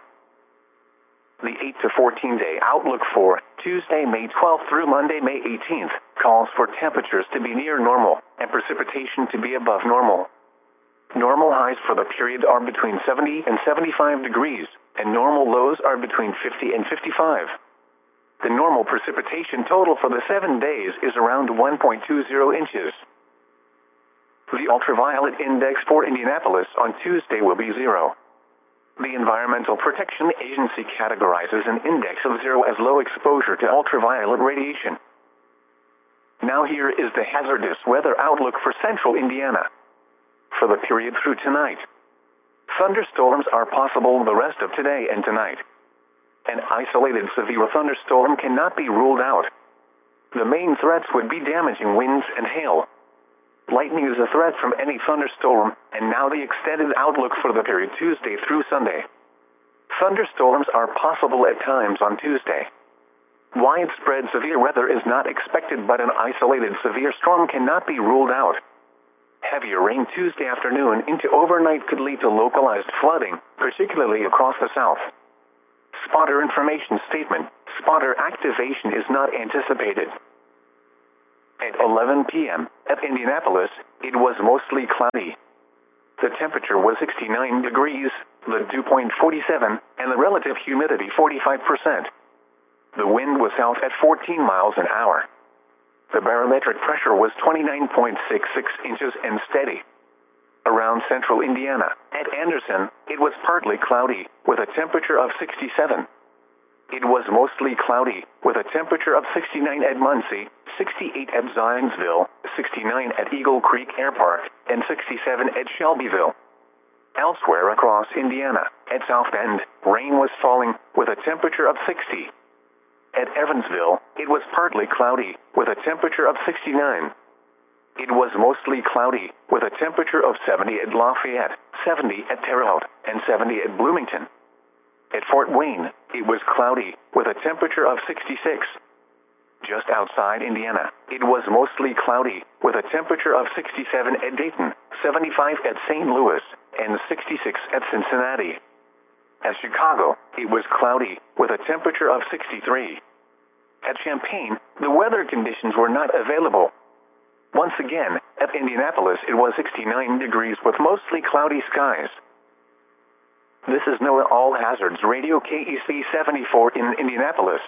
The 8 to 14 day outlook for Tuesday, May 12th through Monday, May 18th, calls for temperatures to be near normal and precipitation to be above normal. Normal highs for the period are between 70 and 75 degrees, and normal lows are between 50 and 55. The normal precipitation total for the 7 days is around 1.20 inches. The ultraviolet index for Indianapolis on Tuesday will be 0. The Environmental Protection Agency categorizes an index of 0 as low exposure to ultraviolet radiation. Now here is the hazardous weather outlook for central Indiana. For the period through tonight. Thunderstorms are possible the rest of today and tonight. An isolated severe thunderstorm cannot be ruled out. The main threats would be damaging winds and hail. Lightning is a threat from any thunderstorm, and now the extended outlook for the period Tuesday through Sunday. Thunderstorms are possible at times on Tuesday. Widespread severe weather is not expected, but an isolated severe storm cannot be ruled out. Heavier rain Tuesday afternoon into overnight could lead to localized flooding, particularly across the south. Spotter information statement, spotter activation is not anticipated. At 11 p.m. at Indianapolis, it was mostly cloudy. The temperature was 69 degrees, the dew point 47, and the relative humidity 45%. The wind was south at 14 miles an hour. The barometric pressure was 29.66 inches and steady. Around central Indiana, at Anderson, it was partly cloudy, with a temperature of 67. It was mostly cloudy, with a temperature of 69 at Muncie, 68 at Zionsville, 69 at Eagle Creek Air Park, and 67 at Shelbyville. Elsewhere across Indiana, at South Bend, rain was falling, with a temperature of 60. At Evansville, it was partly cloudy, with a temperature of 69. It was mostly cloudy, with a temperature of 70 at Lafayette, 70 at Terre Haute, and 70 at Bloomington. At Fort Wayne, it was cloudy, with a temperature of 66. Just outside Indiana, it was mostly cloudy, with a temperature of 67 at Dayton, 75 at St. Louis, and 66 at Cincinnati. At Chicago, it was cloudy, with a temperature of 63. At Champaign, the weather conditions were not available. Once again, at Indianapolis, it was 69 degrees with mostly cloudy skies. This is NOAA All Hazards Radio KEC 74 in Indianapolis.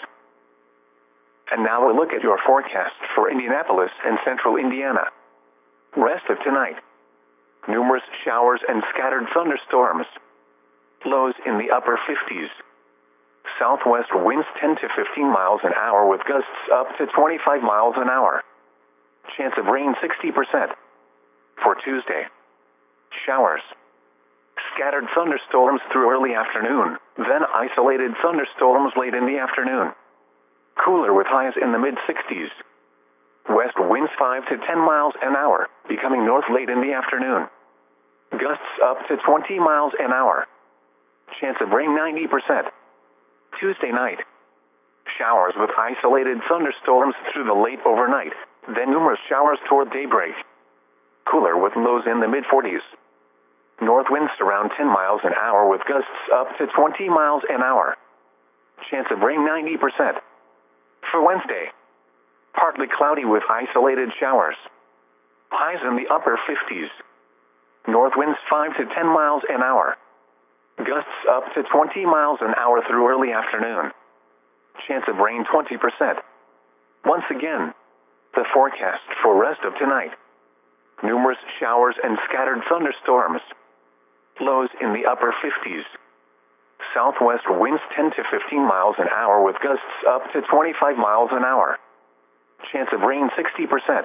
And now a look at your forecast for Indianapolis and central Indiana. Rest of tonight. Numerous showers and scattered thunderstorms. Lows in the upper 50s. Southwest winds 10 to 15 miles an hour with gusts up to 25 miles an hour. Chance of rain 60%. For Tuesday. Showers. Scattered thunderstorms through early afternoon, then isolated thunderstorms late in the afternoon. Cooler with highs in the mid-60s. West winds 5 to 10 miles an hour, becoming north late in the afternoon. Gusts up to 20 miles an hour. Chance of rain 90%. Tuesday night. Showers with isolated thunderstorms through the late overnight, then numerous showers toward daybreak. Cooler with lows in the mid-40s. North winds around 10 miles an hour with gusts up to 20 miles an hour. Chance of rain 90%. For Wednesday. Partly cloudy with isolated showers. Highs in the upper 50s. North winds 5 to 10 miles an hour. Gusts up to 20 miles an hour through early afternoon. Chance of rain 20%. Once again, the forecast for rest of tonight. Numerous showers and scattered thunderstorms. Lows in the upper 50s. Southwest winds 10 to 15 miles an hour with gusts up to 25 miles an hour. Chance of rain 60%.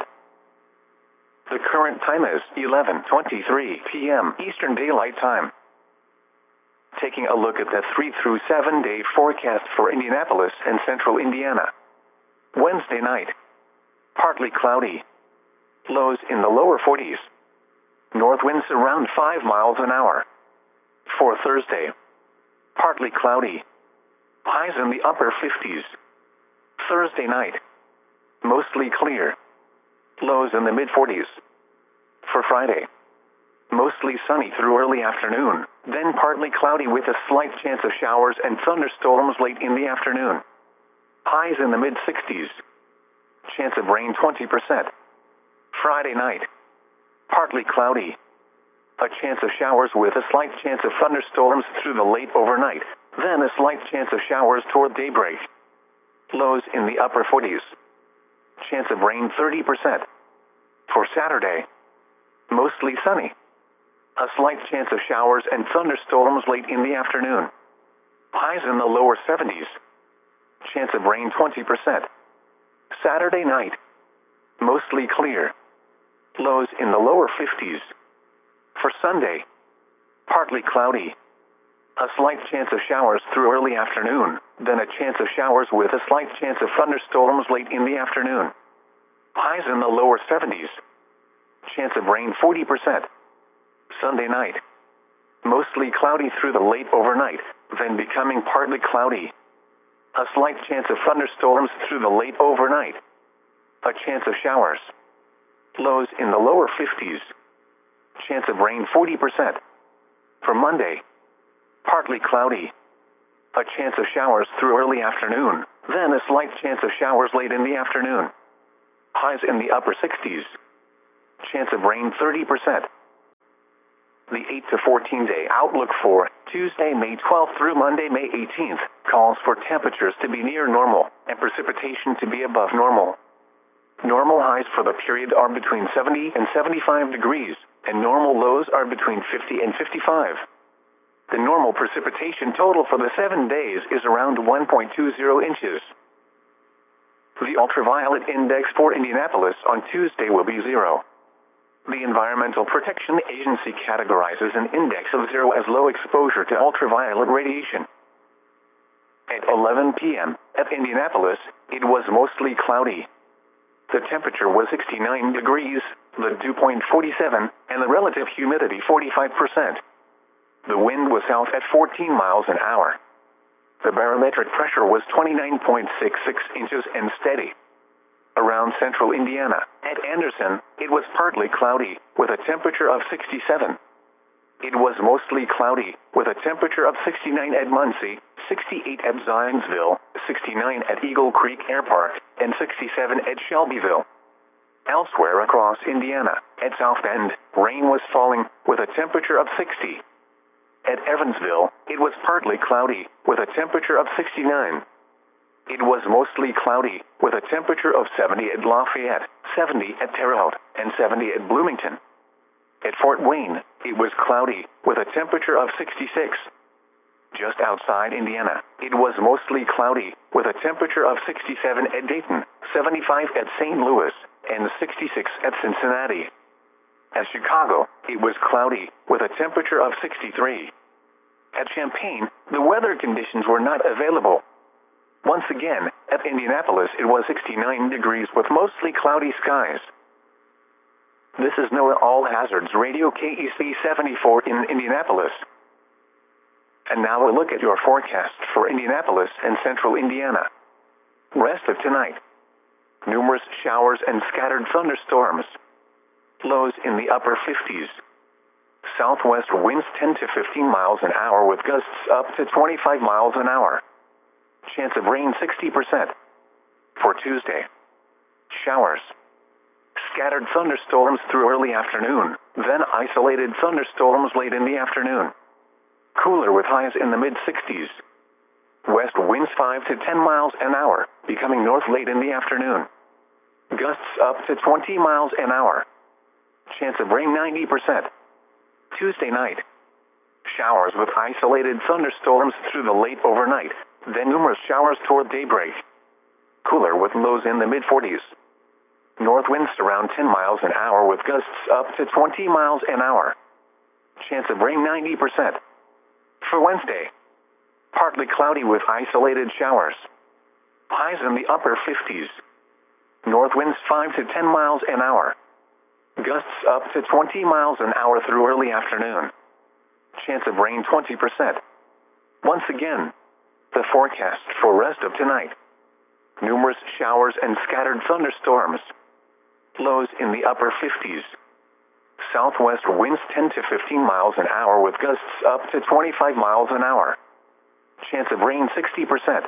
The current time is 11:23 p.m. Eastern Daylight Time. Taking a look at the 3 through 7 day forecast for Indianapolis and central Indiana. Wednesday night. Partly cloudy. Lows in the lower 40s. North winds around 5 miles an hour. For Thursday. Partly cloudy. Highs in the upper 50s. Thursday night. Mostly clear. Lows in the mid-40s. For Friday. Mostly sunny through early afternoon, then partly cloudy with a slight chance of showers and thunderstorms late in the afternoon. Highs in the mid-60s. Chance of rain 20%. Friday night. Partly cloudy. A chance of showers with a slight chance of thunderstorms through the late overnight, then a slight chance of showers toward daybreak. Lows in the upper 40s. Chance of rain 30%. For Saturday. Mostly sunny. A slight chance of showers and thunderstorms late in the afternoon. Highs in the lower 70s. Chance of rain 20%. Saturday night. Mostly clear. Lows in the lower 50s. For Sunday. Partly cloudy. A slight chance of showers through early afternoon, then a chance of showers with a slight chance of thunderstorms late in the afternoon. Highs in the lower 70s. Chance of rain 40%. Sunday night. Mostly cloudy through the late overnight, then becoming partly cloudy. A slight chance of thunderstorms through the late overnight. A chance of showers. Lows in the lower 50s. Chance of rain 40%. For Monday. Partly cloudy. A chance of showers through early afternoon, then a slight chance of showers late in the afternoon. Highs in the upper 60s. Chance of rain 30%. The 8 to 14 day outlook for Tuesday, May 12th through Monday, May 18th, calls for temperatures to be near normal and precipitation to be above normal. Normal highs for the period are between 70 and 75 degrees, and normal lows are between 50 and 55. The normal precipitation total for the 7 days is around 1.20 inches. The ultraviolet index for Indianapolis on Tuesday will be 0. The Environmental Protection Agency categorizes an index of 0 as low exposure to ultraviolet radiation. At 11 p.m. at Indianapolis, it was mostly cloudy. The temperature was 69 degrees, the dew point 47, and the relative humidity 45%. The wind was south at 14 miles an hour. The barometric pressure was 29.66 inches and steady. Around central Indiana, at Anderson, it was partly cloudy, with a temperature of 67. It was mostly cloudy, with a temperature of 69 at Muncie, 68 at Zionsville, 69 at Eagle Creek Air Park, and 67 at Shelbyville. Elsewhere across Indiana, at South Bend, rain was falling, with a temperature of 60. At Evansville, it was partly cloudy, with a temperature of 69. It was mostly cloudy, with a temperature of 70 at Lafayette, 70 at Terre Haute, and 70 at Bloomington. At Fort Wayne, it was cloudy, with a temperature of 66. Just outside Indiana, it was mostly cloudy, with a temperature of 67 at Dayton, 75 at St. Louis, and 66 at Cincinnati. At Chicago, it was cloudy, with a temperature of 63. At Champaign, the weather conditions were not available. Once again, at Indianapolis it was 69 degrees with mostly cloudy skies. This is NOAA All Hazards Radio KEC 74 in Indianapolis. And now a look at your forecast for Indianapolis and central Indiana. Rest of tonight. Numerous showers and scattered thunderstorms. Lows in the upper 50s. Southwest winds 10 to 15 miles an hour with gusts up to 25 miles an hour. Chance of rain 60%. For Tuesday, showers. Scattered thunderstorms through early afternoon, then isolated thunderstorms late in the afternoon. Cooler with highs in the mid-60s. West winds 5 to 10 miles an hour, becoming north late in the afternoon. Gusts up to 20 miles an hour. Chance of rain 90%. Tuesday night. Showers with isolated thunderstorms through the late overnight, then numerous showers toward daybreak. Cooler with lows in the mid-40s. North winds around 10 miles an hour with gusts up to 20 miles an hour. Chance of rain 90%. For Wednesday, partly cloudy with isolated showers. Highs in the upper 50s. North winds 5 to 10 miles an hour. Gusts up to 20 miles an hour through early afternoon. Chance of rain 20%. Once again, the forecast for rest of tonight. Numerous showers and scattered thunderstorms. Lows in the upper 50s. Southwest winds 10 to 15 miles an hour with gusts up to 25 miles an hour. Chance of rain 60%.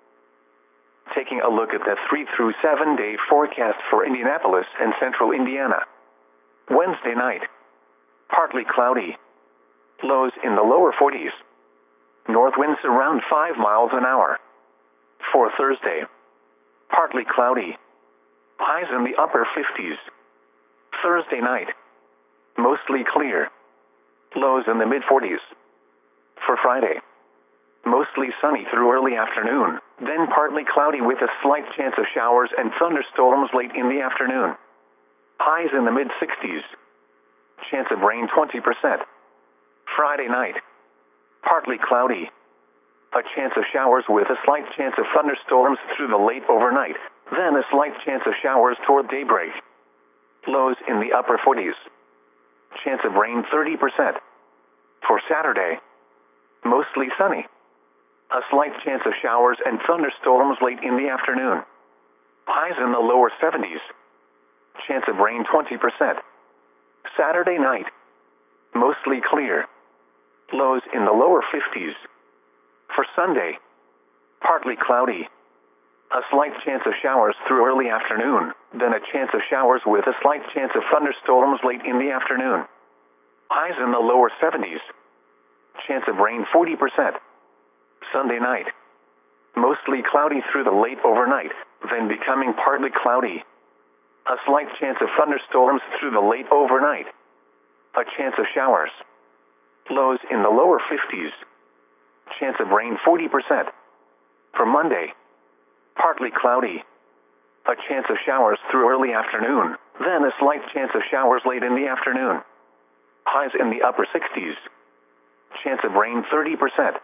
Taking a look at the 3 through 7 day forecast for Indianapolis and central Indiana. Wednesday night. Partly cloudy. Lows in the lower 40s. North winds around 5 miles an hour. For Thursday. Partly cloudy. Highs in the upper 50s. Thursday night. Mostly clear. Lows in the mid-40s. For Friday. Mostly sunny through early afternoon, then partly cloudy with a slight chance of showers and thunderstorms late in the afternoon. Highs in the mid-60s. Chance of rain 20%. Friday night. Partly cloudy. A chance of showers with a slight chance of thunderstorms through the late overnight, then a slight chance of showers toward daybreak. Lows in the upper 40s. Chance of rain 30%. For Saturday. Mostly sunny. A slight chance of showers and thunderstorms late in the afternoon. Highs in the lower 70s. Chance of rain 20%. Saturday night. Mostly clear. Lows in the lower 50s. For Sunday. Partly cloudy. A slight chance of showers through early afternoon, then a chance of showers with a slight chance of thunderstorms late in the afternoon. Highs in the lower 70s. Chance of rain 40%. Sunday night. Mostly cloudy through the late overnight, then becoming partly cloudy. A slight chance of thunderstorms through the late overnight. A chance of showers. Lows in the lower 50s. Chance of rain 40%. For Monday. Partly cloudy. A chance of showers through early afternoon, then a slight chance of showers late in the afternoon. Highs in the upper 60s. Chance of rain 30%.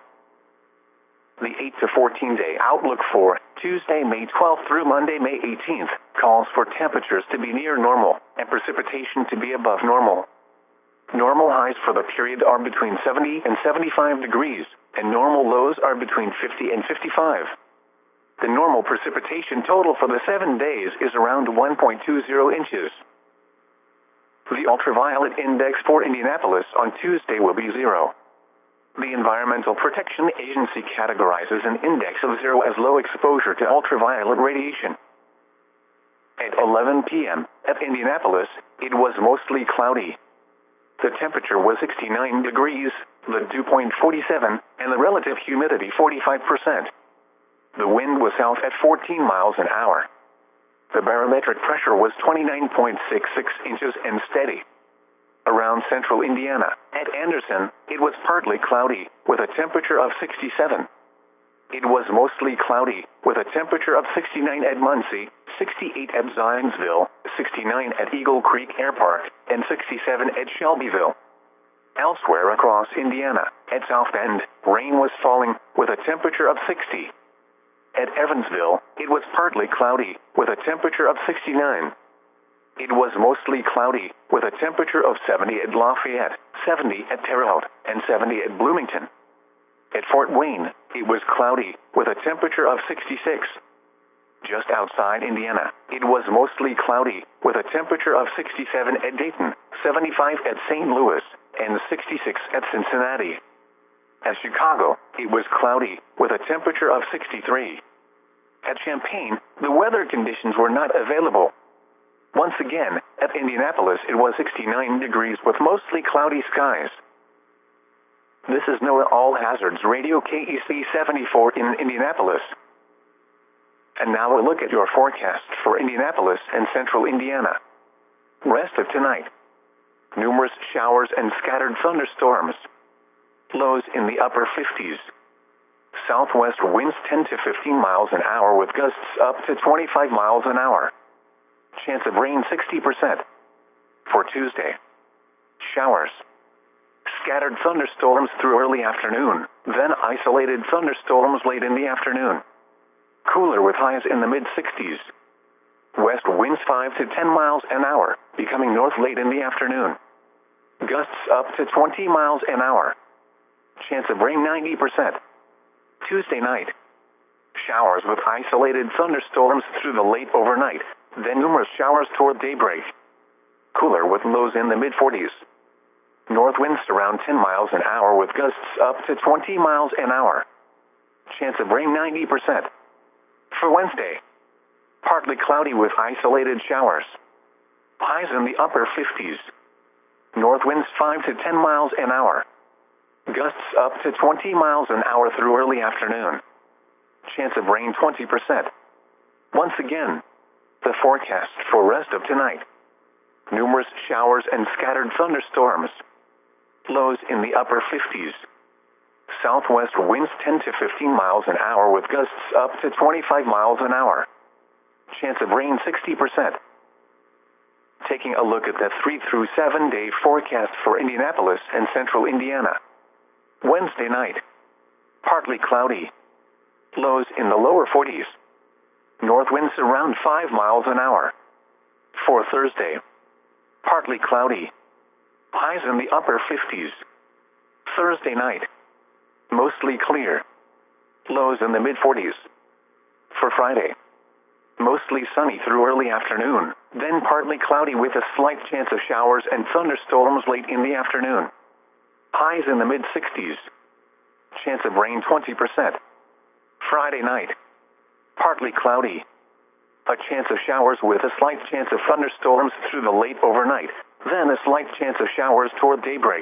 The 8 to 14 day outlook for Tuesday, May 12th through Monday, May 18th, calls for temperatures to be near normal and precipitation to be above normal. Normal highs for the period are between 70 and 75 degrees, and normal lows are between 50 and 55. The normal precipitation total for the 7 days is around 1.20 inches. The ultraviolet index for Indianapolis on Tuesday will be 0. The Environmental Protection Agency categorizes an index of 0 as low exposure to ultraviolet radiation. At 11 p.m. at Indianapolis, it was mostly cloudy. The temperature was 69 degrees, the dew point 47, and the relative humidity 45%. The wind was south at 14 miles an hour. The barometric pressure was 29.66 inches and steady. Around central Indiana, at Anderson, it was partly cloudy, with a temperature of 67. It was mostly cloudy, with a temperature of 69 at Muncie, 68 at Zionsville, 69 at Eagle Creek Air Park, and 67 at Shelbyville. Elsewhere across Indiana, at South Bend, rain was falling, with a temperature of 60. At Evansville, it was partly cloudy, with a temperature of 69. It was mostly cloudy, with a temperature of 70 at Lafayette, 70 at Terre Haute, and 70 at Bloomington. At Fort Wayne, it was cloudy, with a temperature of 66. Just outside Indiana, it was mostly cloudy, with a temperature of 67 at Dayton, 75 at St. Louis, and 66 at Cincinnati. At Chicago, it was cloudy, with a temperature of 63. At Champaign, the weather conditions were not available. Once again, at Indianapolis, it was 69 degrees with mostly cloudy skies. This is NOAA All Hazards Radio KEC 74 in Indianapolis. And now a look at your forecast for Indianapolis and central Indiana. Rest of tonight. Numerous showers and scattered thunderstorms. Lows in the upper 50s. Southwest winds 10 to 15 miles an hour with gusts up to 25 miles an hour. Chance of rain 60%. For Tuesday. Showers. Scattered thunderstorms through early afternoon, then isolated thunderstorms late in the afternoon. Cooler with highs in the mid-60s. West winds 5 to 10 miles an hour, becoming north late in the afternoon. Gusts up to 20 miles an hour. Chance of rain 90%. Tuesday night. Showers with isolated thunderstorms through the late overnight, then numerous showers toward daybreak. Cooler with lows in the mid-40s. North winds around 10 miles an hour with gusts up to 20 miles an hour. Chance of rain 90%. For Wednesday. Partly cloudy with isolated showers. Highs in the upper 50s. North winds 5 to 10 miles an hour. Gusts up to 20 miles an hour through early afternoon. Chance of rain 20%. Once again, the forecast for rest of tonight. Numerous showers and scattered thunderstorms. Lows in the upper 50s. Southwest winds 10 to 15 miles an hour with gusts up to 25 miles an hour. Chance of rain 60%. Taking a look at the 3 through 7 day forecast for Indianapolis and central Indiana. Wednesday night. Partly cloudy. Lows in the lower 40s. North winds around 5 miles an hour. For Thursday. Partly cloudy. Highs in the upper 50s. Thursday night. Mostly clear. Lows in the mid-40s. For Friday. Mostly sunny through early afternoon, then partly cloudy with a slight chance of showers and thunderstorms late in the afternoon. Highs in the mid-60s. Chance of rain 20%. Friday night. partly cloudy. A chance of showers with a slight chance of thunderstorms through the late overnight, then a slight chance of showers toward daybreak.